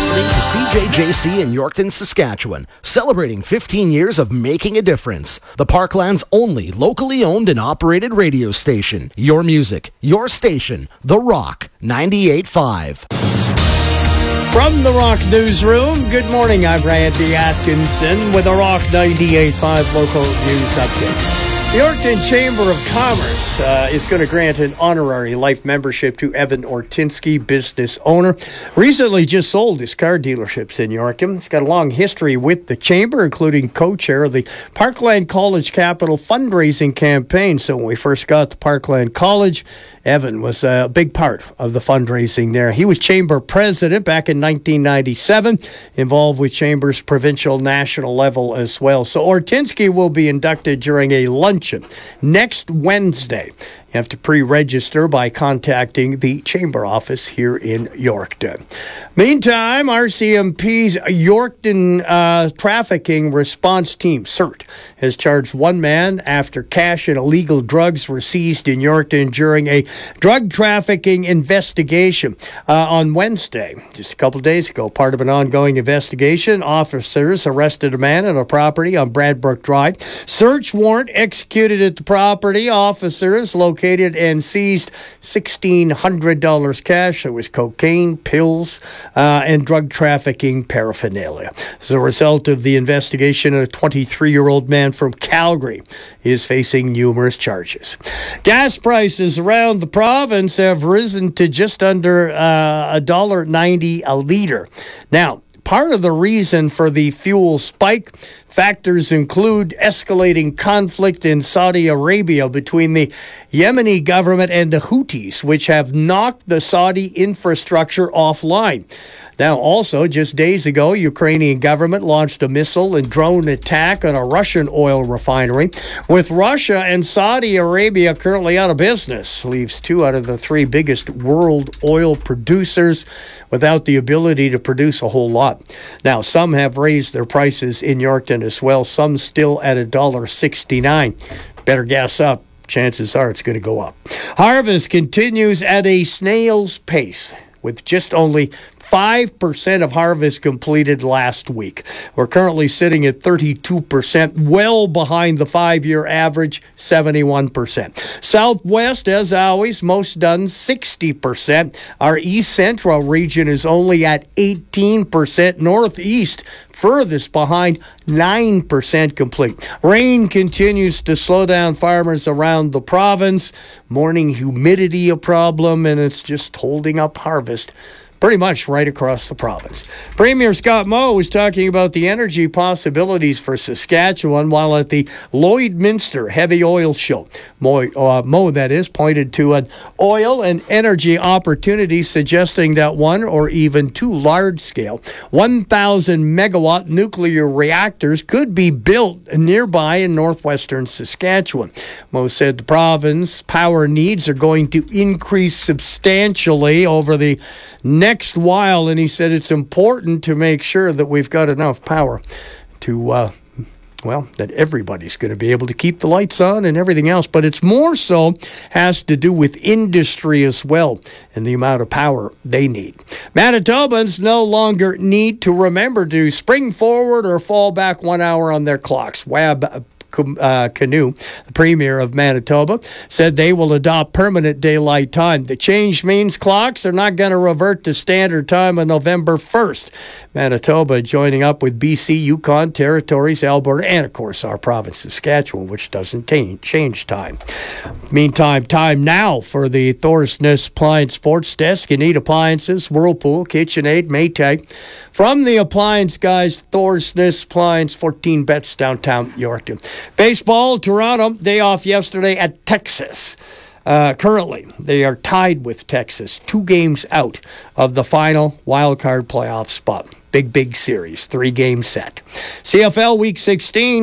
listening to CJJC in Yorkton, Saskatchewan, celebrating 15 years of making a difference. The Parkland's only locally owned and operated radio station. Your music, your station, The Rock 98.5. From the Rock Newsroom, good morning. I'm Randy Atkinson with the Rock 98.5 local news update. The Yorkton Chamber of Commerce is going to grant an honorary life membership to Evan Ortinsky, business owner. Recently just sold his car dealerships in Yorkton. He's got a long history with the Chamber, including co-chair of the Parkland College Capital fundraising campaign. So when we first got to Parkland College, Evan was a big part of the fundraising there. He was Chamber president back in 1997, involved with Chamber's provincial, national level as well. So Ortinsky will be inducted during a luncheon next Wednesday. You have to pre-register by contacting the Chamber office here in Yorkton. Meantime, RCMP's Yorkton Trafficking Response Team, CERT, has charged one man after cash and illegal drugs were seized in Yorkton during a drug trafficking investigation on Wednesday, just a couple days ago. Part of an ongoing investigation, officers arrested a man at a property on Bradbrook Drive. Search warrant executed at the property. Officers located and seized $1,600 cash. There was cocaine, pills, and drug trafficking paraphernalia. As a result of the investigation, a 23-year-old man from Calgary is facing numerous charges. Gas prices around the province have risen to just under $1.90 a litre. Now, part of the reason for the fuel spike factors include escalating conflict in Saudi Arabia between the Yemeni government and the Houthis, which have knocked the Saudi infrastructure offline. Now, also, just days ago, Ukrainian government launched a missile and drone attack on a Russian oil refinery. With Russia and Saudi Arabia currently out of business, leaves two out of the three biggest world oil producers without the ability to produce a whole lot. Now, some have raised their prices in Yorkton as well, some still at $1.69. Better gas up. Chances are it's going to go up. Harvest continues at a snail's pace, with just only 5% of harvest completed last week. We're currently sitting at 32%, well behind the 5-year average, 71%. Southwest, as always, most done, 60%. Our East Central region is only at 18%. Northeast, furthest behind, 9% complete. Rain continues to slow down farmers around the province. Morning humidity a problem, and it's just holding up harvest pretty much right across the province. Premier Scott Moe was talking about the energy possibilities for Saskatchewan while at the Lloydminster Heavy Oil Show. Moe, that is, pointed to an oil and energy opportunity, suggesting that one or even two large-scale 1,000-megawatt nuclear reactors could be built nearby in northwestern Saskatchewan. Moe said the province power needs are going to increase substantially over the next while, and he said it's important to make sure that we've got enough power to, that everybody's going to be able to keep the lights on and everything else. But it's more so has to do with industry as well and the amount of power they need. Manitobans no longer need to remember to spring forward or fall back 1 hour on their clocks. Wab Canoe, the Premier of Manitoba, said they will adopt permanent daylight time. The change means clocks are not going to revert to standard time on November 1st. Manitoba joining up with BC, Yukon Territories, Alberta, and of course our province, Saskatchewan, which doesn't change time. Meantime, time now for the Thorsness Appliance Sports Desk. You need appliances, Whirlpool, KitchenAid, Maytag. From the appliance guys, Thorsness Appliance, 14 Bets, downtown Yorkton. Baseball, Toronto, day off yesterday at Texas. Currently, they are tied with Texas, 2 games out of the final wildcard playoff spot. Big series, 3-game set. CFL Week 16.